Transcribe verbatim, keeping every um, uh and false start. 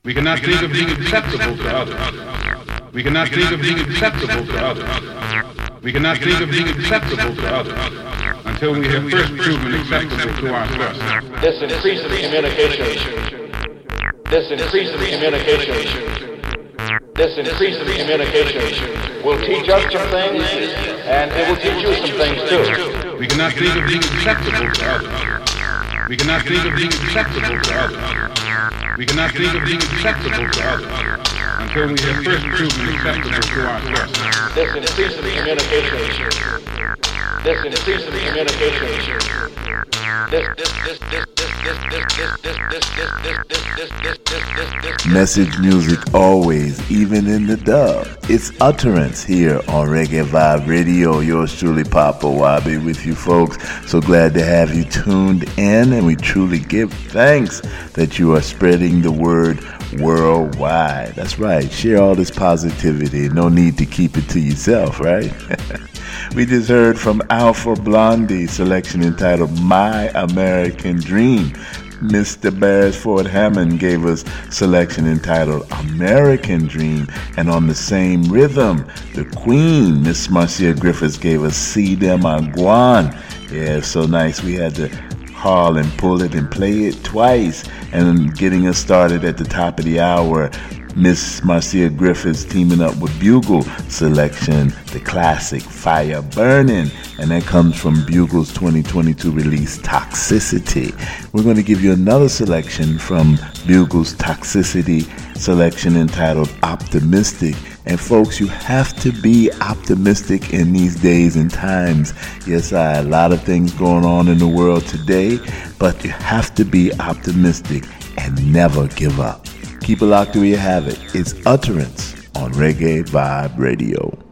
We cannot think of being acceptable to others. We cannot think of being acceptable to others. We cannot think of being acceptable to others until we have first proven acceptable to ourselves. This increases communication. This increases communication. This increases communication will teach us some things, and it will teach you some things too. We cannot think of being acceptable to others. We cannot think of being acceptable to others. We cannot think of being acceptable to others until we have first proven acceptable to ourselves. This increases communication. This increases communication. This this this this this this this this this this this this this this Message music always, even in the dub. It's Utterance here on Reggae Vibe Radio. Yours truly, Papa Wabi, with you folks. So glad to have you tuned in, and we truly give thanks that you are spreading the word worldwide. That's right. Share all this positivity. No need to keep it to yourself, right? We just heard from Alpha Blondie, selection entitled My American Dream. Mister Beresford Hammond gave us selection entitled American Dream. And on the same rhythm, the Queen, Miss Marcia Griffiths, gave us See Them Aguan. Yeah, so nice. We had to haul and pull it and play it twice. And getting us started at the top of the hour, Miss Marcia Griffiths teaming up with Bugle selection, the classic Fire Burning, and that comes from Bugle's twenty twenty-two release Toxicity. We're going to give you another selection from Bugle's Toxicity selection entitled Optimistic. And folks, you have to be optimistic in these days and times. Yes, I, a lot of things going on in the world today, but you have to be optimistic and never give up. Keep it locked where you have it. It's Utterance on Reggae Vibe Radio.